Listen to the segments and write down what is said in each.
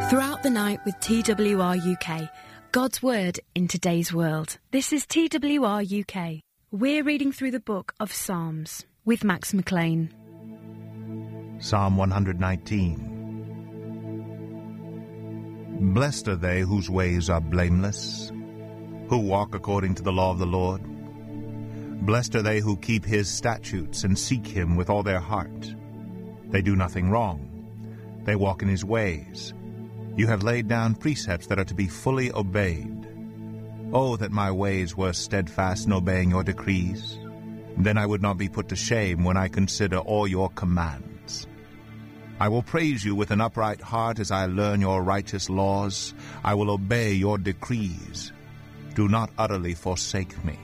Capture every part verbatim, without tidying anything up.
Throughout the night with T W R U K, God's Word in today's world. This is T W R U K. We're reading through the book of Psalms with Max McLean. Psalm one nineteen. Blessed are they whose ways are blameless, who walk according to the law of the Lord. Blessed are they who keep his statutes and seek him with all their heart. They do nothing wrong. They walk in his ways. You have laid down precepts that are to be fully obeyed. Oh, that my ways were steadfast in obeying your decrees. Then I would not be put to shame when I consider all your commands. I will praise you with an upright heart as I learn your righteous laws. I will obey your decrees. Do not utterly forsake me.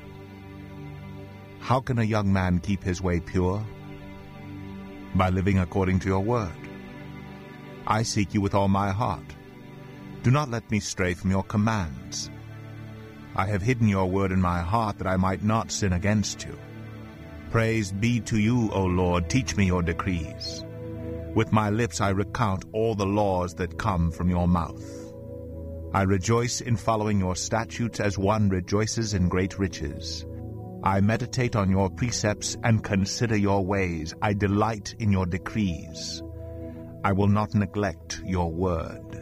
How can a young man keep his way pure? By living according to your word. I seek you with all my heart. Do not let me stray from your commands. I have hidden your word in my heart that I might not sin against you. Praise be to you, O Lord. Teach me your decrees. With my lips I recount all the laws that come from your mouth. I rejoice in following your statutes as one rejoices in great riches. I meditate on your precepts and consider your ways. I delight in your decrees. I will not neglect your word.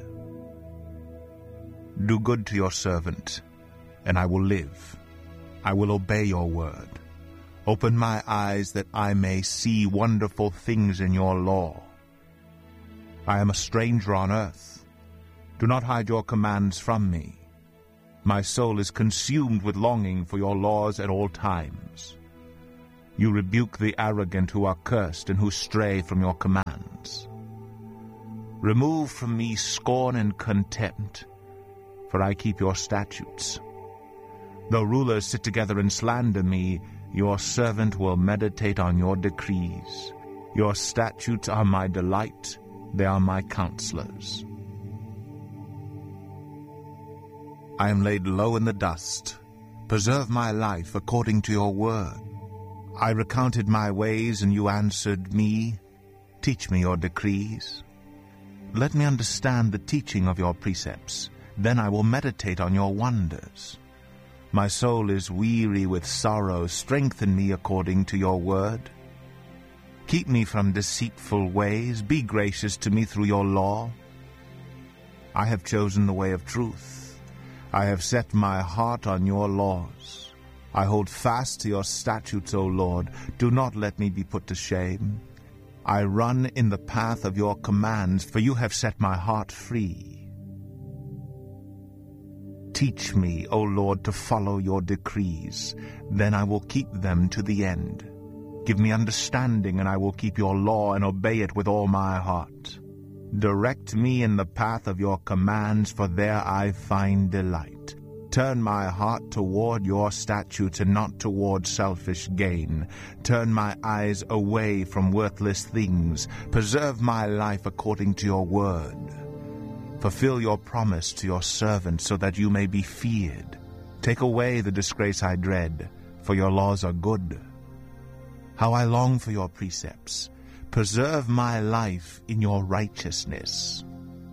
Do good to your servant, and I will live. I will obey your word. Open my eyes that I may see wonderful things in your law. I am a stranger on earth. Do not hide your commands from me. My soul is consumed with longing for your laws at all times. You rebuke the arrogant who are cursed and who stray from your commands. Remove from me scorn and contempt, for I keep your statutes. Though rulers sit together and slander me, your servant will meditate on your decrees. Your statutes are my delight, they are my counselors. I am laid low in the dust. Preserve my life according to your word. I recounted my ways, and you answered me. Teach me your decrees. Let me understand the teaching of your precepts. Then I will meditate on your wonders. My soul is weary with sorrow. Strengthen me according to your word. Keep me from deceitful ways. Be gracious to me through your law. I have chosen the way of truth. I have set my heart on your laws. I hold fast to your statutes, O Lord. Do not let me be put to shame. I run in the path of your commands, for you have set my heart free. Teach me, O Lord, to follow your decrees. Then I will keep them to the end. Give me understanding, and I will keep your law and obey it with all my heart. Direct me in the path of your commands, for there I find delight. Turn my heart toward your statutes and not toward selfish gain. Turn my eyes away from worthless things. Preserve my life according to your word. Fulfill your promise to your servant so that you may be feared. Take away the disgrace I dread, for your laws are good. How I long for your precepts. Preserve my life in your righteousness.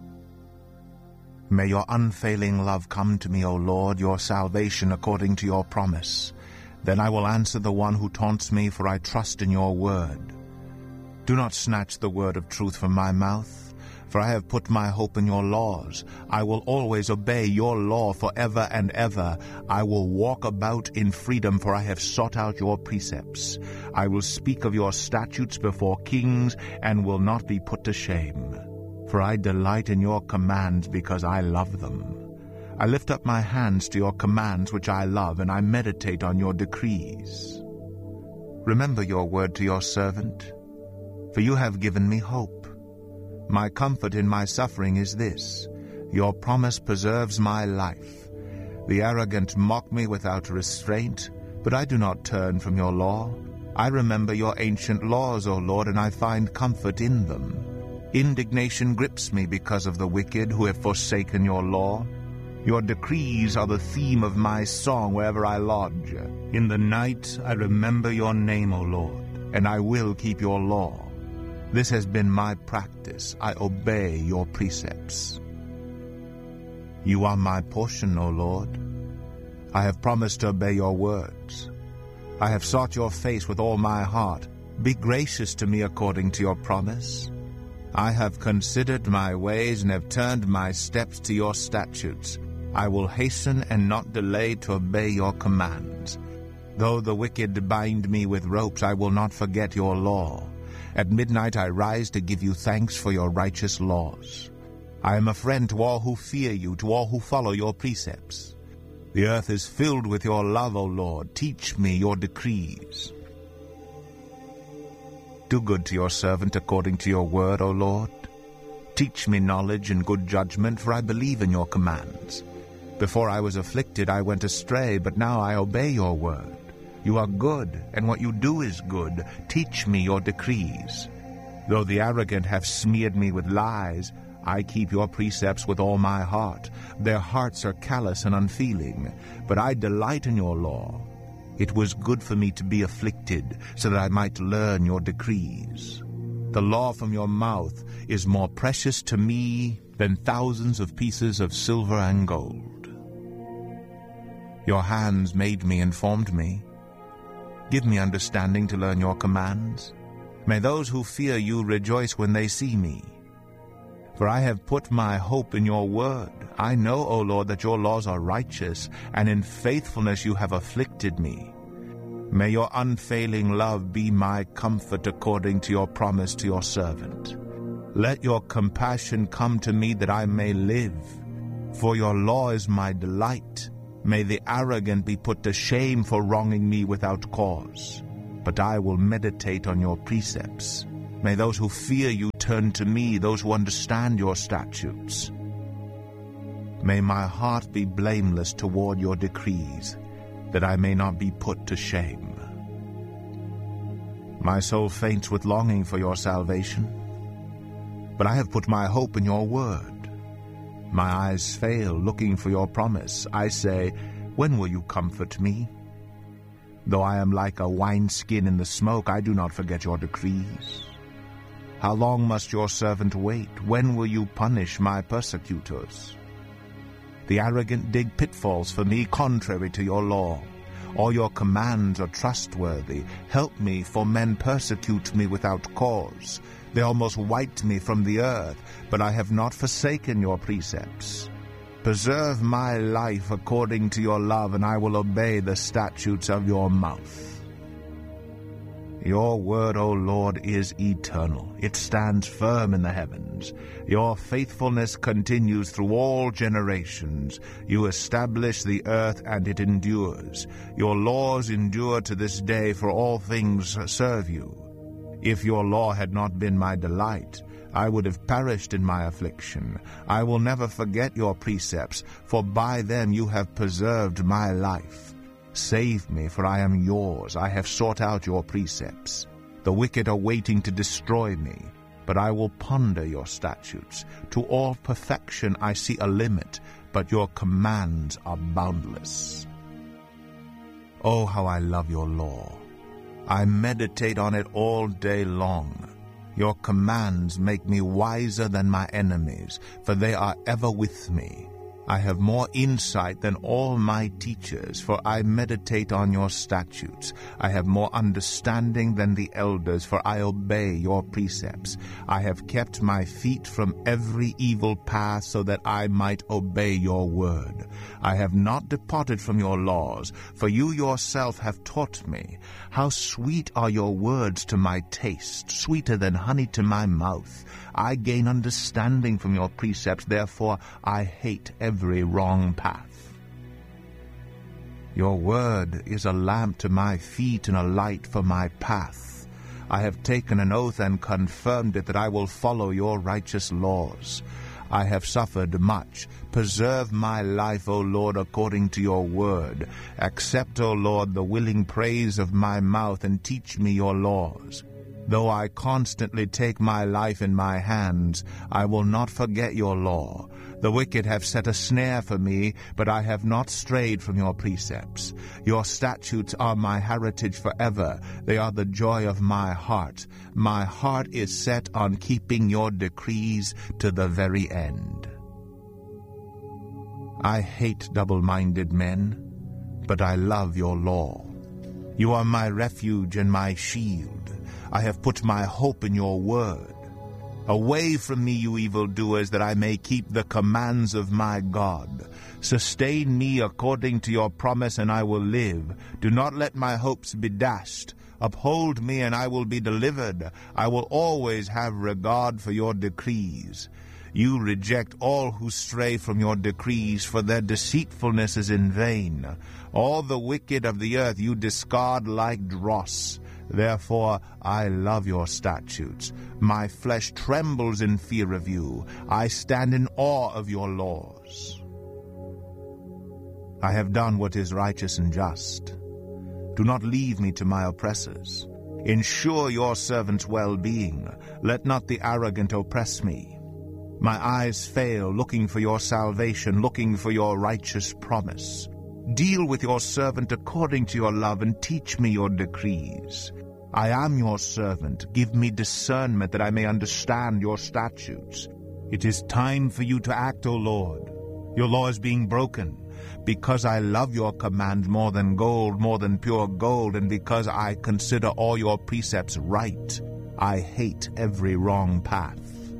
May your unfailing love come to me, O Lord, your salvation according to your promise. Then I will answer the one who taunts me, for I trust in your word. Do not snatch the word of truth from my mouth, for I have put my hope in your laws. I will always obey your law forever and ever. I will walk about in freedom, for I have sought out your precepts. I will speak of your statutes before kings, and will not be put to shame. For I delight in your commands because I love them. I lift up my hands to your commands which I love, and I meditate on your decrees. Remember your word to your servant, for you have given me hope. My comfort in my suffering is this: your promise preserves my life. The arrogant mock me without restraint, but I do not turn from your law. I remember your ancient laws, O Lord, and I find comfort in them. Indignation grips me because of the wicked who have forsaken your law. Your decrees are the theme of my song wherever I lodge. In the night I remember your name, O Lord, and I will keep your law. This has been my practice. I obey your precepts. You are my portion, O Lord. I have promised to obey your words. I have sought your face with all my heart. Be gracious to me according to your promise. I have considered my ways and have turned my steps to your statutes. I will hasten and not delay to obey your commands. Though the wicked bind me with ropes, I will not forget your law. At midnight I rise to give you thanks for your righteous laws. I am a friend to all who fear you, to all who follow your precepts. The earth is filled with your love, O Lord. Teach me your decrees. Do good to your servant according to your word, O Lord. Teach me knowledge and good judgment, for I believe in your commands. Before I was afflicted, I went astray, but now I obey your word. You are good, and what you do is good. Teach me your decrees. Though the arrogant have smeared me with lies, I keep your precepts with all my heart. Their hearts are callous and unfeeling, but I delight in your law. It was good for me to be afflicted, so that I might learn your decrees. The law from your mouth is more precious to me than thousands of pieces of silver and gold. Your hands made me and formed me. Give me understanding to learn your commands. May those who fear you rejoice when they see me. For I have put my hope in your word. I know, O Lord, that your laws are righteous, and in faithfulness you have afflicted me. May your unfailing love be my comfort according to your promise to your servant. Let your compassion come to me that I may live. For your law is my delight. May the arrogant be put to shame for wronging me without cause. But I will meditate on your precepts. May those who fear you turn to me, those who understand your statutes. May my heart be blameless toward your decrees, that I may not be put to shame. My soul faints with longing for your salvation, but I have put my hope in your word. My eyes fail looking for your promise. I say, when will you comfort me? Though I am like a wineskin in the smoke, I do not forget your decrees. How long must your servant wait? When will you punish my persecutors? The arrogant dig pitfalls for me contrary to your law. All your commands are trustworthy. Help me, for men persecute me without cause. They almost wiped me from the earth, but I have not forsaken your precepts. Preserve my life according to your love, and I will obey the statutes of your mouth. Your word, O Lord, is eternal. It stands firm in the heavens. Your faithfulness continues through all generations. You establish the earth, and it endures. Your laws endure to this day, for all things serve you. If your law had not been my delight, I would have perished in my affliction. I will never forget your precepts, for by them you have preserved my life. Save me, for I am yours. I have sought out your precepts. The wicked are waiting to destroy me, but I will ponder your statutes. To all perfection I see a limit, but your commands are boundless. Oh, how I love your law! I meditate on it all day long. Your commands make me wiser than my enemies, for they are ever with me. I have more insight than all my teachers, for I meditate on your statutes. I have more understanding than the elders, for I obey your precepts. I have kept my feet from every evil path, so that I might obey your word. I have not departed from your laws, for you yourself have taught me. How sweet are your words to my taste, sweeter than honey to my mouth. I gain understanding from your precepts, therefore I hate every wrong path. Your word is a lamp to my feet and a light for my path. I have taken an oath and confirmed it that I will follow your righteous laws. I have suffered much. Preserve my life, O Lord, according to your word. Accept, O Lord, the willing praise of my mouth, and teach me your laws. Though I constantly take my life in my hands, I will not forget your law. The wicked have set a snare for me, but I have not strayed from your precepts. Your statutes are my heritage forever. They are the joy of my heart. My heart is set on keeping your decrees to the very end. I hate double-minded men, but I love your law. You are my refuge and my shield. I have put my hope in your word. Away from me, you evildoers, that I may keep the commands of my God. Sustain me according to your promise, and I will live. Do not let my hopes be dashed. Uphold me, and I will be delivered. I will always have regard for your decrees. You reject all who stray from your decrees, for their deceitfulness is in vain. All the wicked of the earth you discard like dross. Therefore I love your statutes. My flesh trembles in fear of you. I stand in awe of your laws. I have done what is righteous and just. Do not leave me to my oppressors. Ensure your servant's well-being. Let not the arrogant oppress me. My eyes fail, looking for your salvation, looking for your righteous promise. Deal with your servant according to your love, and teach me your decrees. I am your servant. Give me discernment, that I may understand your statutes. It is time for you to act, O Lord. Your law is being broken. Because I love your command more than gold, more than pure gold, and because I consider all your precepts right, I hate every wrong path.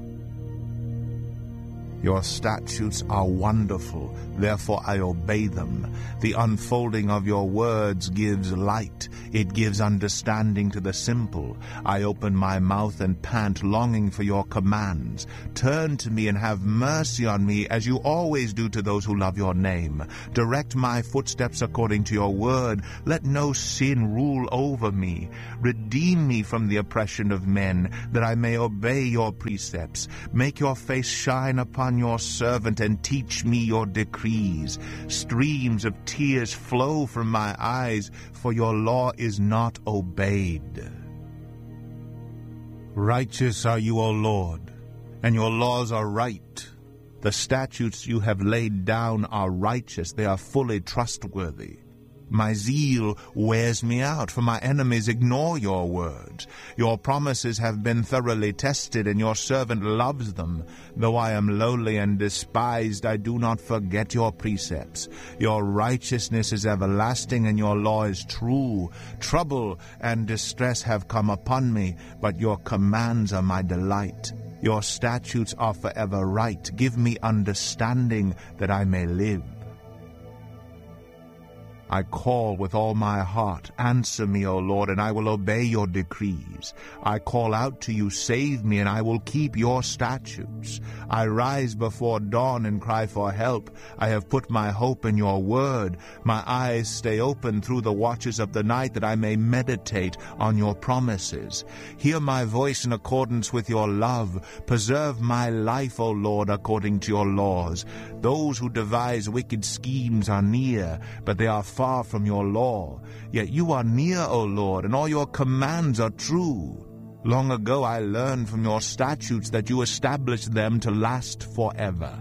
Your statutes are wonderful, therefore I obey them. The unfolding of your words gives light. It gives understanding to the simple. I open my mouth and pant, longing for your commands. Turn to me and have mercy on me, as you always do to those who love your name. Direct my footsteps according to your word. Let no sin rule over me. Redeem me from the oppression of men, that I may obey your precepts. Make your face shine upon your servant, and teach me your decrees. Streams of tears flow from my eyes, for your law is not obeyed. Righteous are you, O Lord, and your laws are right. The statutes you have laid down are righteous. They are fully trustworthy. My zeal wears me out, for my enemies ignore your words. Your promises have been thoroughly tested, and your servant loves them. Though I am lowly and despised, I do not forget your precepts. Your righteousness is everlasting, and your law is true. Trouble and distress have come upon me, but your commands are my delight. Your statutes are forever right. Give me understanding, that I may live. I call with all my heart. Answer me, O Lord, and I will obey your decrees. I call out to you, save me, and I will keep your statutes. I rise before dawn and cry for help. I have put my hope in your word. My eyes stay open through the watches of the night, that I may meditate on your promises. Hear my voice in accordance with your love. Preserve my life, O Lord, according to your laws. Those who devise wicked schemes are near, but they are far far from your law. Yet you are near, O Lord, and all your commands are true. Long ago I learned from your statutes that you established them to last forever.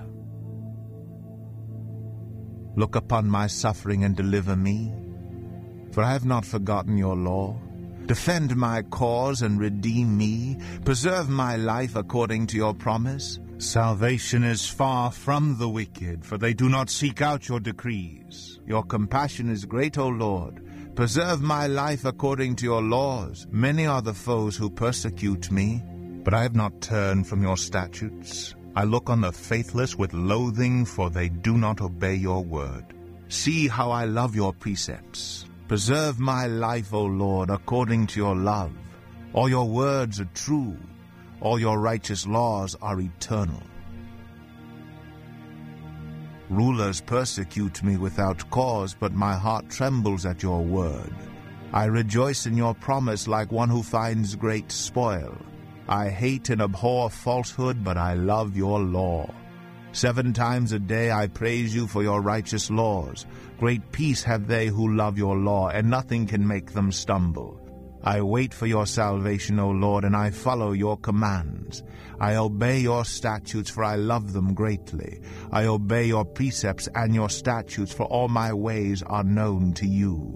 Look upon my suffering and deliver me, for I have not forgotten your law. Defend my cause and redeem me. Preserve my life according to your promise. Salvation is far from the wicked, for they do not seek out your decrees. Your compassion is great, O Lord. Preserve my life according to your laws. Many are the foes who persecute me, but I have not turned from your statutes. I look on the faithless with loathing, for they do not obey your word. See how I love your precepts. Preserve my life, O Lord, according to your love. All your words are true. All your righteous laws are eternal. Rulers persecute me without cause, but my heart trembles at your word. I rejoice in your promise like one who finds great spoil. I hate and abhor falsehood, but I love your law. Seven times a day I praise you for your righteous laws. Great peace have they who love your law, and nothing can make them stumble. I wait for your salvation, O Lord, and I follow your commands. I obey your statutes, for I love them greatly. I obey your precepts and your statutes, for all my ways are known to you.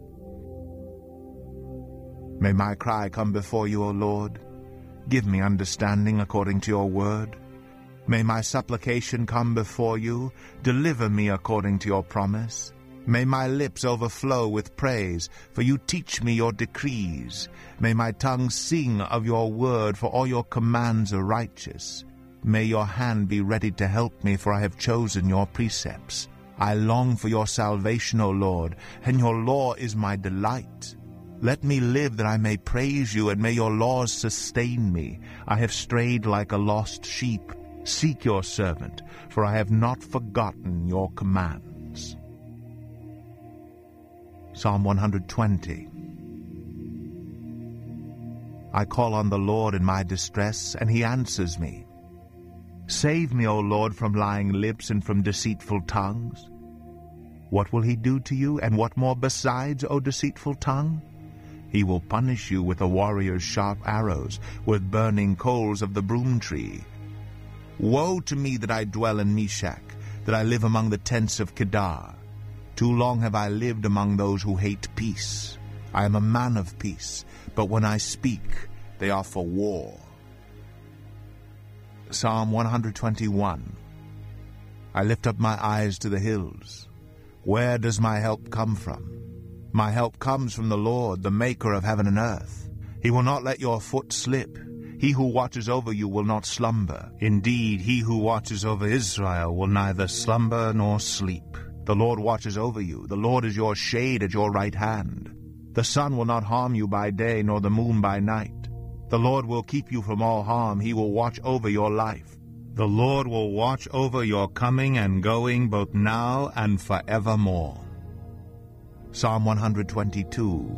May my cry come before you, O Lord. Give me understanding according to your word. May my supplication come before you. Deliver me according to your promise. May my lips overflow with praise, for you teach me your decrees. May my tongue sing of your word, for all your commands are righteous. May your hand be ready to help me, for I have chosen your precepts. I long for your salvation, O Lord, and your law is my delight. Let me live that I may praise you, and may your laws sustain me. I have strayed like a lost sheep. Seek your servant, for I have not forgotten your commands. Psalm one hundred twenty. I call on the Lord in my distress, and he answers me. Save me, O Lord, from lying lips and from deceitful tongues. What will he do to you, and what more besides, O deceitful tongue? He will punish you with a warrior's sharp arrows, with burning coals of the broom tree. Woe to me that I dwell in Meshach, that I live among the tents of Kedar. Too long have I lived among those who hate peace. I am a man of peace, but when I speak, they are for war. Psalm one hundred twenty-one. I lift up my eyes to the hills. Where does my help come from? My help comes from the Lord, the maker of heaven and earth. He will not let your foot slip. He who watches over you will not slumber. Indeed, he who watches over Israel will neither slumber nor sleep. The Lord watches over you. The Lord is your shade at your right hand. The sun will not harm you by day, nor the moon by night. The Lord will keep you from all harm. He will watch over your life. The Lord will watch over your coming and going, both now and forevermore. Psalm one hundred twenty-two.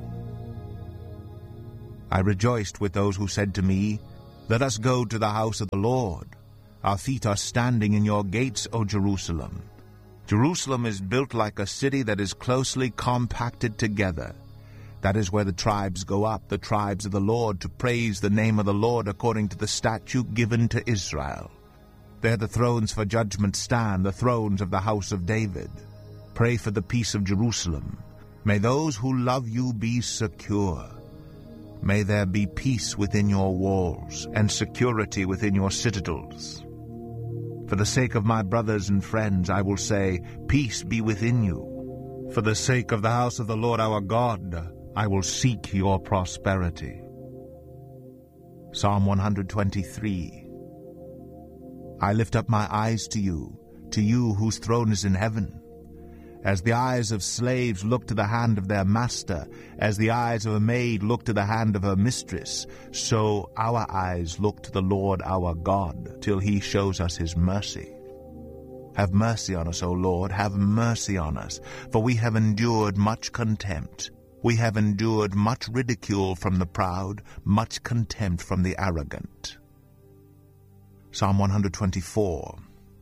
I rejoiced with those who said to me, Let us go to the house of the Lord. Our feet are standing in your gates, O Jerusalem. Jerusalem is built like a city that is closely compacted together. That is where the tribes go up, the tribes of the Lord, to praise the name of the Lord according to the statute given to Israel. There the thrones for judgment stand, the thrones of the house of David. Pray for the peace of Jerusalem. May those who love you be secure. May there be peace within your walls, and security within your citadels. For the sake of my brothers and friends, I will say, Peace be within you. For the sake of the house of the Lord our God, I will seek your prosperity. Psalm one hundred twenty-three. I lift up my eyes to you, to you whose throne is in heaven. As the eyes of slaves look to the hand of their master, as the eyes of a maid look to the hand of her mistress, so our eyes look to the Lord our God, till he shows us his mercy. Have mercy on us, O Lord, have mercy on us, for we have endured much contempt. We have endured much ridicule from the proud, much contempt from the arrogant. Psalm one hundred twenty-four.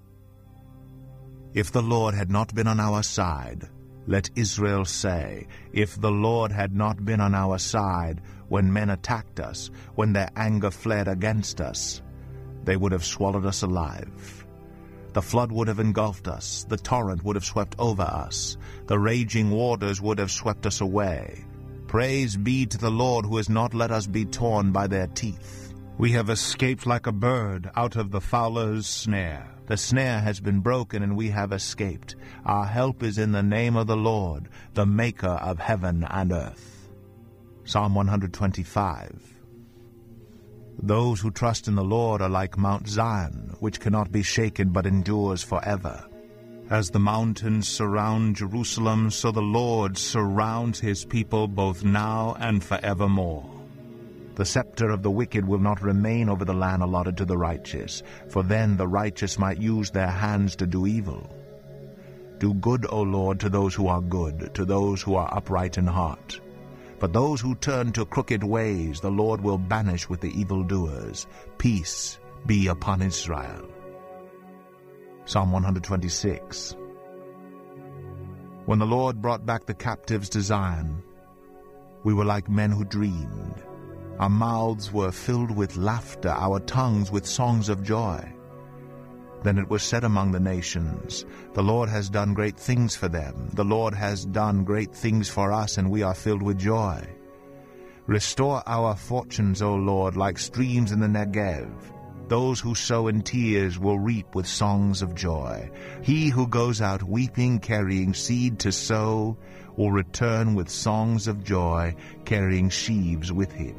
If the Lord had not been on our side, let Israel say, if the Lord had not been on our side, when men attacked us, when their anger fled against us, they would have swallowed us alive. The flood would have engulfed us, the torrent would have swept over us, the raging waters would have swept us away. Praise be to the Lord who has not let us be torn by their teeth. We have escaped like a bird out of the fowler's snare. The snare has been broken, and we have escaped. Our help is in the name of the Lord, the maker of heaven and earth. Psalm one hundred twenty-five. Those who trust in the Lord are like Mount Zion, which cannot be shaken but endures forever. As the mountains surround Jerusalem, so the Lord surrounds his people both now and forevermore. The scepter of the wicked will not remain over the land allotted to the righteous, for then the righteous might use their hands to do evil. Do good, O Lord, to those who are good, to those who are upright in heart. But those who turn to crooked ways the Lord will banish with the evildoers. Peace be upon Israel. Psalm one hundred twenty-six. When the Lord brought back the captives to Zion, We were like men who dreamed. Our mouths were filled with laughter, our tongues with songs of joy. Then it was said among the nations, The Lord has done great things for them. The Lord has done great things for us, and we are filled with joy. Restore our fortunes, O Lord, like streams in the Negev. Those who sow in tears will reap with songs of joy. He who goes out weeping, carrying seed to sow, will return with songs of joy, carrying sheaves with him.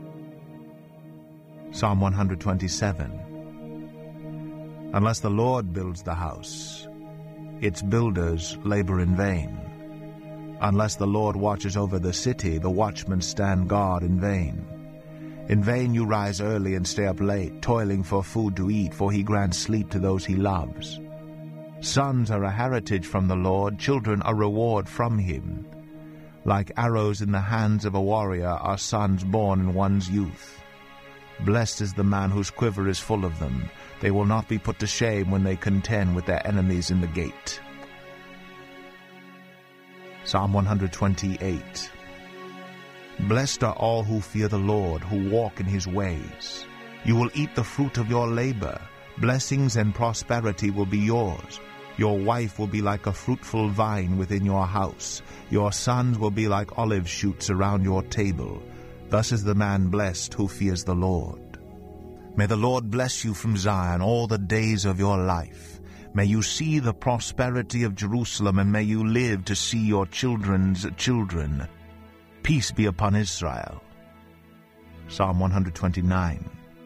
Psalm one hundred twenty-seven. Unless the Lord builds the house, its builders labor in vain. Unless the Lord watches over the city, the watchmen stand guard in vain. In vain you rise early and stay up late, toiling for food to eat, for he grants sleep to those he loves. Sons are a heritage from the Lord, children a reward from him. Like arrows in the hands of a warrior are sons born in one's youth. Blessed is the man whose quiver is full of them. They will not be put to shame when they contend with their enemies in the gate. Psalm one hundred twenty-eight. Blessed are all who fear the Lord, who walk in his ways. You will eat the fruit of your labor. Blessings and prosperity will be yours. Your wife will be like a fruitful vine within your house. Your sons will be like olive shoots around your table. Thus is the man blessed who fears the Lord. May the Lord bless you from Zion all the days of your life. May you see the prosperity of Jerusalem, and may you live to see your children's children. Peace be upon Israel. Psalm one hundred twenty-nine.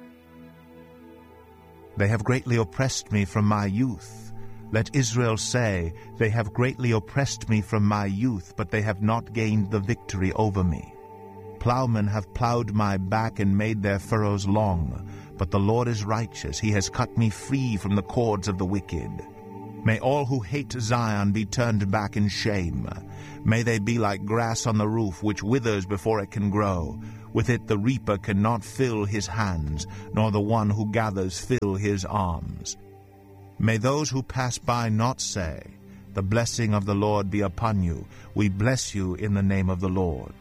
They have greatly oppressed me from my youth. Let Israel say, They have greatly oppressed me from my youth, but they have not gained the victory over me. Plowmen have plowed my back and made their furrows long, but the Lord is righteous. He has cut me free from the cords of the wicked. May all who hate Zion be turned back in shame. May they be like grass on the roof, which withers before it can grow. With it the reaper cannot fill his hands, nor the one who gathers fill his arms. May those who pass by not say, The blessing of the Lord be upon you. We bless you in the name of the Lord.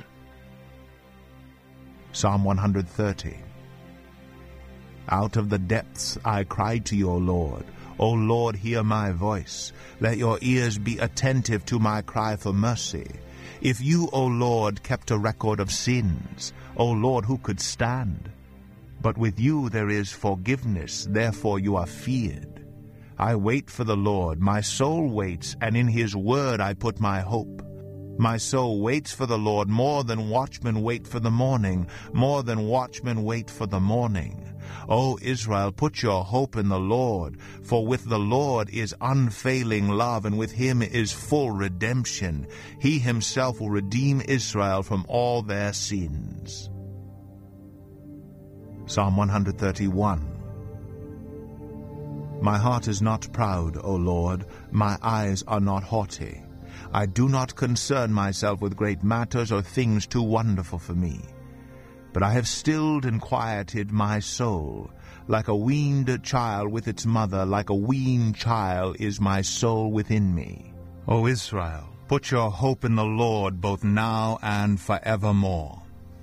Psalm one hundred thirty. Out of the depths I cried to you, O Lord. O Lord, hear my voice. Let your ears be attentive to my cry for mercy. If you, O Lord, kept a record of sins, O Lord, who could stand? But with you there is forgiveness, therefore you are feared. I wait for the Lord, my soul waits, and in his word I put my hope. My soul waits for the Lord more than watchmen wait for the morning, more than watchmen wait for the morning. O Israel, put your hope in the Lord, for with the Lord is unfailing love, and with him is full redemption. He himself will redeem Israel from all their sins. Psalm one hundred thirty-one. My heart is not proud, O Lord, my eyes are not haughty. I do not concern myself with great matters or things too wonderful for me. But I have stilled and quieted my soul. Like a weaned child with its mother, like a weaned child is my soul within me. O Israel, put your hope in the Lord both now and forevermore.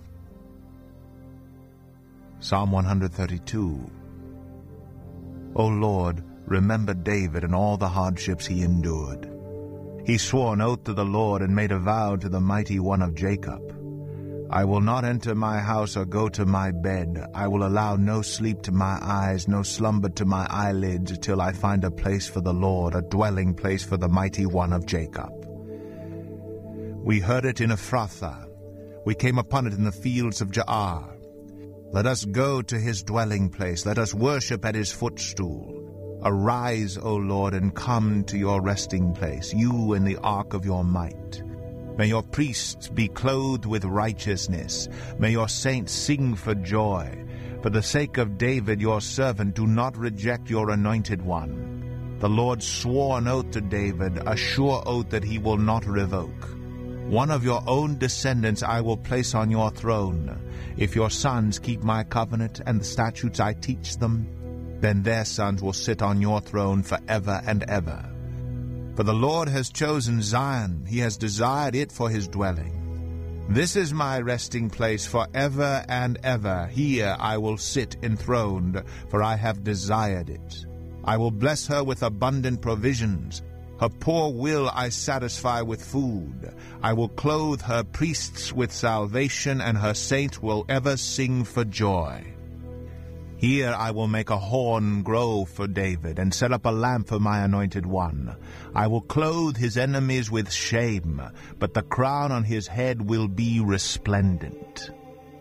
Psalm one hundred thirty-two. O Lord, remember David and all the hardships he endured. He swore an oath to the Lord and made a vow to the Mighty One of Jacob. I will not enter my house or go to my bed. I will allow no sleep to my eyes, no slumber to my eyelids, till I find a place for the Lord, a dwelling place for the Mighty One of Jacob. We heard it in Ephrathah. We came upon it in the fields of Jaar. Let us go to his dwelling place. Let us worship at his footstool. Arise, O Lord, and come to your resting place, you in the ark of your might. May your priests be clothed with righteousness. May your saints sing for joy. For the sake of David your servant, do not reject your anointed one. The Lord swore an oath to David, a sure oath that he will not revoke. One of your own descendants I will place on your throne. If your sons keep my covenant and the statutes I teach them, then their sons will sit on your throne forever and ever. For the Lord has chosen Zion, he has desired it for his dwelling. This is my resting place forever and ever. Here I will sit enthroned, for I have desired it. I will bless her with abundant provisions. Her poor will I satisfy with food. I will clothe her priests with salvation, and her saints will ever sing for joy. Here I will make a horn grow for David, and set up a lamp for my anointed one. I will clothe his enemies with shame, but the crown on his head will be resplendent.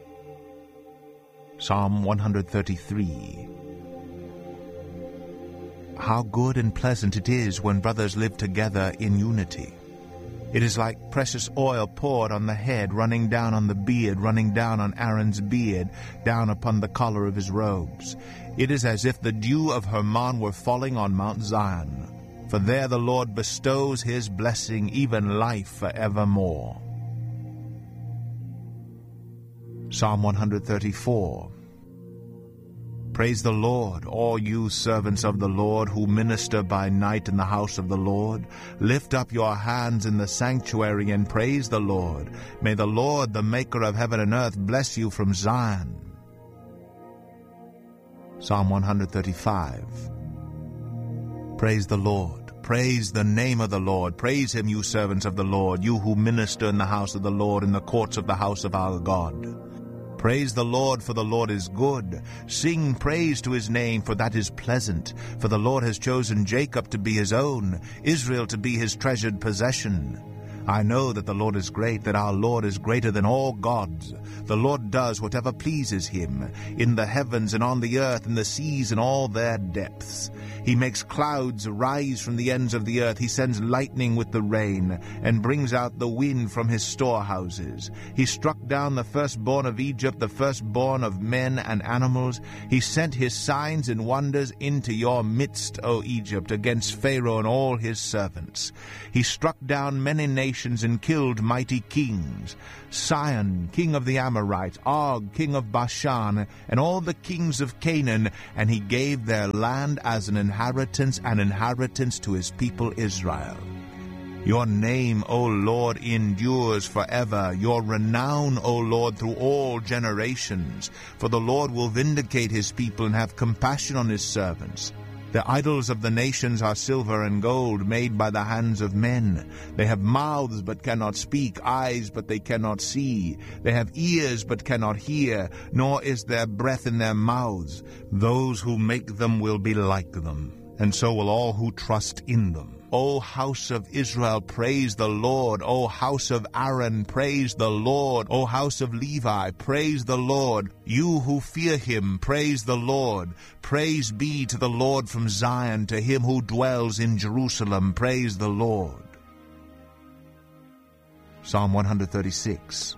Psalm one thirty-three. How good and pleasant it is when brothers live together in unity. It is like precious oil poured on the head, running down on the beard, running down on Aaron's beard, down upon the collar of his robes. It is as if the dew of Hermon were falling on Mount Zion. For there the Lord bestows his blessing, even life forevermore. Psalm one thirty-four. Praise the Lord, all you servants of the Lord who minister by night in the house of the Lord. Lift up your hands in the sanctuary and praise the Lord. May the Lord, the maker of heaven and earth, bless you from Zion. Psalm one thirty-five. Praise the Lord. Praise the name of the Lord. Praise him, you servants of the Lord, you who minister in the house of the Lord, in the courts of the house of our God. Praise the Lord, for the Lord is good. Sing praise to his name, for that is pleasant. For the Lord has chosen Jacob to be his own, Israel to be his treasured possession. I know that the Lord is great, that our Lord is greater than all gods. The Lord does whatever pleases him, in the heavens and on the earth, in the seas and all their depths. He makes clouds rise from the ends of the earth. He sends lightning with the rain, and brings out the wind from his storehouses. He struck down the firstborn of Egypt, the firstborn of men and animals. He sent his signs and wonders into your midst, O Egypt, against Pharaoh and all his servants. He struck down many nations and killed mighty kings. Sihon, king of the Amorites, Og, king of Bashan, and all the kings of Canaan, and he gave their land as an inheritance, an inheritance to his people Israel. Your name, O Lord, endures forever, your renown, O Lord, through all generations. For the Lord will vindicate his people and have compassion on his servants. The idols of the nations are silver and gold, made by the hands of men. They have mouths but cannot speak, eyes but they cannot see. They have ears but cannot hear, nor is there breath in their mouths. Those who make them will be like them, and so will all who trust in them. O house of Israel, praise the Lord. O house of Aaron, praise the Lord. O house of Levi, praise the Lord. You who fear him, praise the Lord. Praise be to the Lord from Zion, to him who dwells in Jerusalem, praise the Lord. Psalm one thirty-six.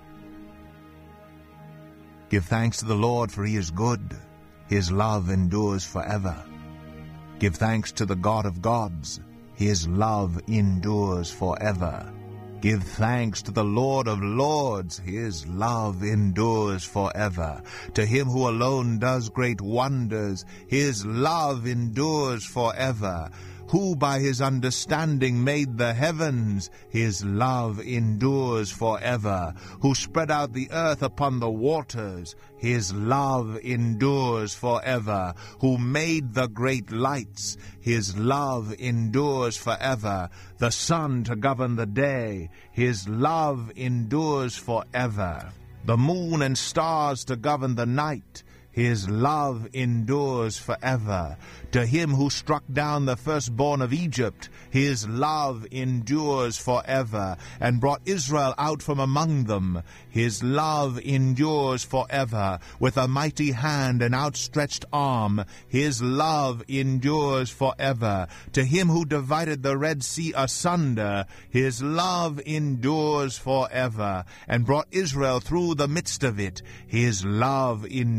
Give thanks to the Lord, for he is good. His love endures forever. Give thanks to the God of gods. His love endures forever. Give thanks to the Lord of lords. His love endures forever. To him who alone does great wonders, his love endures forever. Who by his understanding made the heavens, his love endures forever. Who spread out the earth upon the waters, his love endures forever. Who made the great lights, his love endures forever. The sun to govern the day, his love endures forever. The moon and stars to govern the night, his love endures forever. To him who struck down the firstborn of Egypt, his love endures forever, and brought Israel out from among them. His love endures forever. With a mighty hand and outstretched arm, his love endures forever. To him who divided the Red Sea asunder, his love endures forever, and brought Israel through the midst of it. His love endures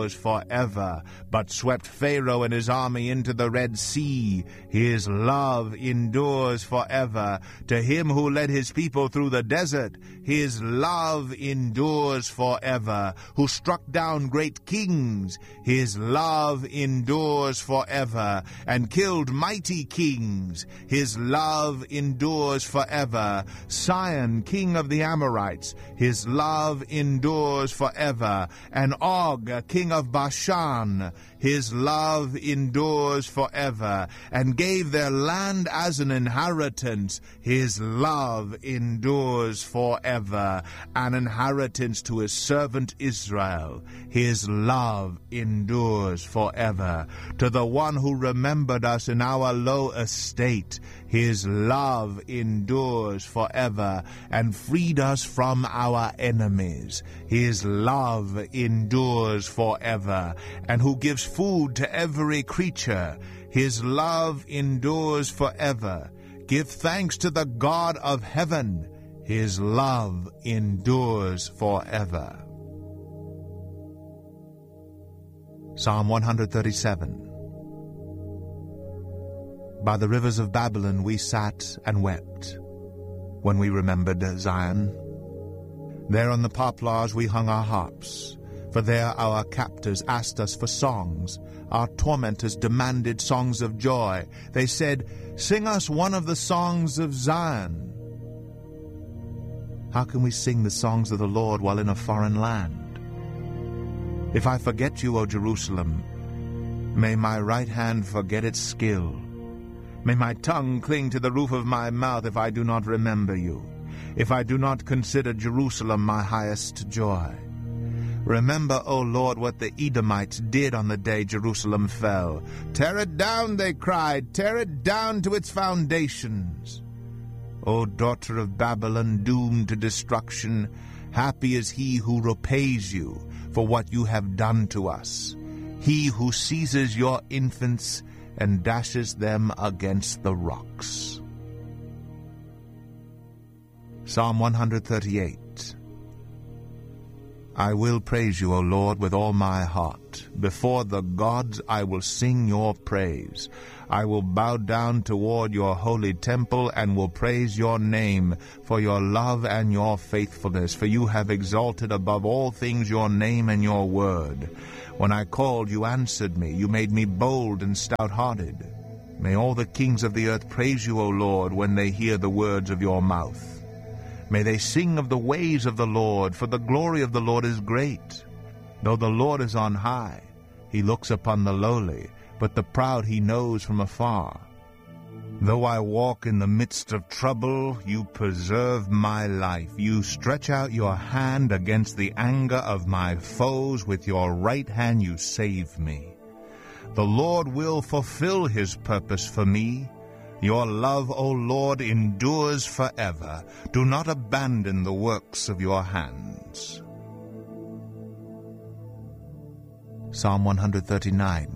endures forever, but swept Pharaoh and his army into the Red Sea. His love endures forever. To him who led his people through the desert, his love endures forever. Who struck down great kings, his love endures forever. And killed mighty kings, his love endures forever. Sihon, king of the Amorites, his love endures forever. And Og, king of Bashan, his love endures forever. And gave their land as an inheritance, his love endures forever. An inheritance to his servant Israel, his love endures forever. To the one who remembered us in our low estate, his love endures forever, and freed us from our enemies. His love endures forever, and who gives food to every creature. His love endures forever. Give thanks to the God of heaven. His love endures forever. Psalm one thirty-seven. By the rivers of Babylon we sat and wept, when we remembered Zion. There on the poplars we hung our harps, for there our captors asked us for songs. Our tormentors demanded songs of joy. They said, "Sing us one of the songs of Zion." How can we sing the songs of the Lord while in a foreign land? If I forget you, O Jerusalem, may my right hand forget its skill. May my tongue cling to the roof of my mouth if I do not remember you, if I do not consider Jerusalem my highest joy. Remember, O Lord, what the Edomites did on the day Jerusalem fell. Tear it down, they cried, tear it down to its foundations. O daughter of Babylon, doomed to destruction, happy is he who repays you for what you have done to us, he who seizes your infants and dashes them against the rocks. Psalm one thirty-eight. I will praise you, O Lord, with all my heart. Before the gods I will sing your praise. I will bow down toward your holy temple and will praise your name for your love and your faithfulness, for you have exalted above all things your name and your word. When I called, you answered me. You made me bold and stout-hearted. May all the kings of the earth praise you, O Lord, when they hear the words of your mouth. May they sing of the ways of the Lord, for the glory of the Lord is great. Though the Lord is on high, he looks upon the lowly, but the proud he knows from afar. Though I walk in the midst of trouble, you preserve my life. You stretch out your hand against the anger of my foes. With your right hand you save me. The Lord will fulfill his purpose for me. Your love, O Lord, endures forever. Do not abandon the works of your hands. Psalm one thirty-nine.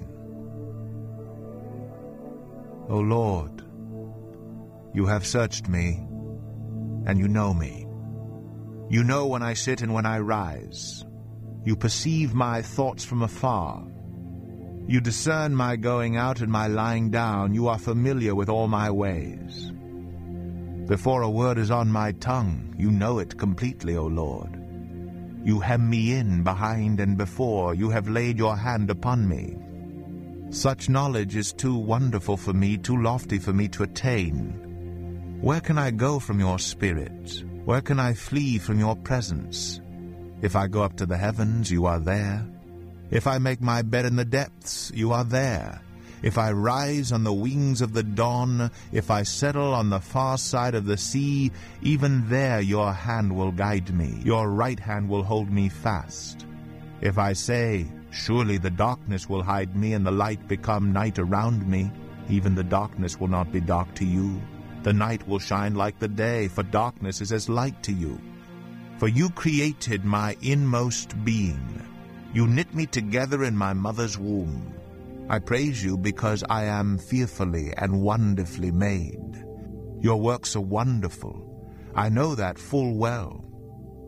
O Lord, you have searched me, and you know me. You know when I sit and when I rise. You perceive my thoughts from afar. You discern my going out and my lying down. You are familiar with all my ways. Before a word is on my tongue, you know it completely, O Lord. You hem me in behind and before. You have laid your hand upon me. Such knowledge is too wonderful for me, too lofty for me to attain. Where can I go from your spirit? Where can I flee from your presence? If I go up to the heavens, you are there. If I make my bed in the depths, you are there. If I rise on the wings of the dawn, if I settle on the far side of the sea, even there your hand will guide me. Your right hand will hold me fast. If I say, surely the darkness will hide me and the light become night around me, even the darkness will not be dark to you. The night will shine like the day, for darkness is as light to you. For you created my inmost being. You knit me together in my mother's womb. I praise you because I am fearfully and wonderfully made. Your works are wonderful. I know that full well.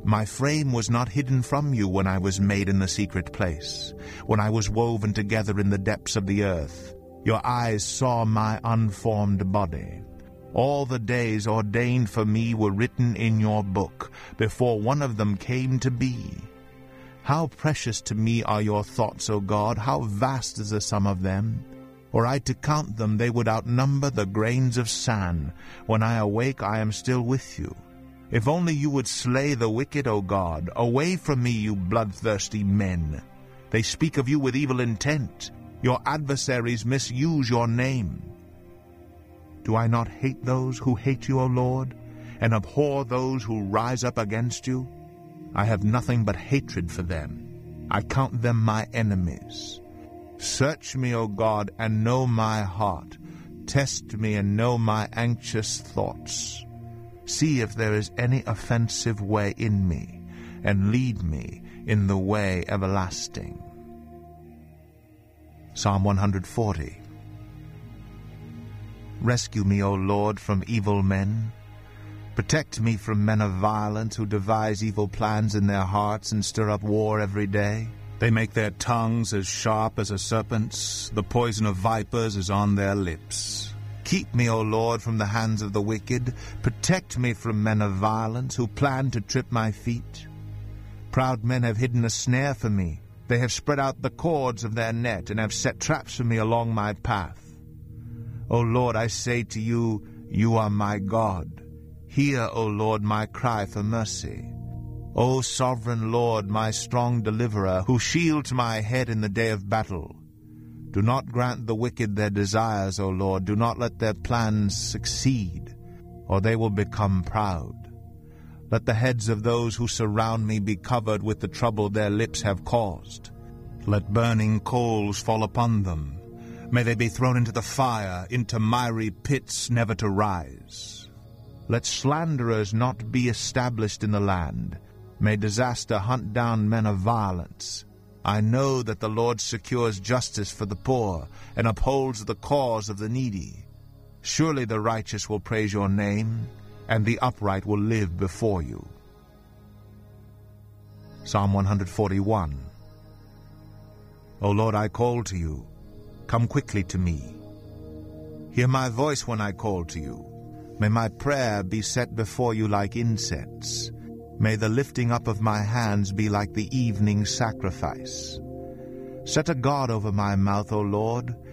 My frame was not hidden from you when I was made in the secret place, when I was woven together in the depths of the earth. Your eyes saw my unformed body. All the days ordained for me were written in your book, before one of them came to be. How precious to me are your thoughts, O God! How vast is the sum of them! Were I to count them, they would outnumber the grains of sand. When I awake, I am still with you. If only you would slay the wicked, O God! Away from me, you bloodthirsty men! They speak of you with evil intent. Your adversaries misuse your name. Do I not hate those who hate you, O Lord, and abhor those who rise up against you? I have nothing but hatred for them. I count them my enemies. Search me, O God, and know my heart. Test me and know my anxious thoughts. See if there is any offensive way in me, and lead me in the way everlasting. Psalm one hundred forty. Rescue me, O Lord, from evil men. Protect me from men of violence who devise evil plans in their hearts and stir up war every day. They make their tongues as sharp as a serpent's. The poison of vipers is on their lips. Keep me, O Lord, from the hands of the wicked. Protect me from men of violence who plan to trip my feet. Proud men have hidden a snare for me. They have spread out the cords of their net and have set traps for me along my path. O Lord, I say to you, you are my God. Hear, O Lord, my cry for mercy. O sovereign Lord, my strong deliverer, who shields my head in the day of battle. Do not grant the wicked their desires, O Lord. Do not let their plans succeed, or they will become proud. Let the heads of those who surround me be covered with the trouble their lips have caused. Let burning coals fall upon them. May they be thrown into the fire, into miry pits never to rise. Let slanderers not be established in the land. May disaster hunt down men of violence. I know that the Lord secures justice for the poor and upholds the cause of the needy. Surely the righteous will praise your name, and the upright will live before you. Psalm one hundred forty-one. O Lord, I call to you. Come quickly to me. Hear my voice when I call to you. May my prayer be set before you like incense. May the lifting up of my hands be like the evening sacrifice. Set a guard over my mouth, O Lord.